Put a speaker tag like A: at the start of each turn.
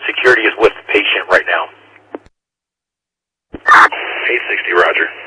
A: Security is with the patient right now.
B: 860, roger.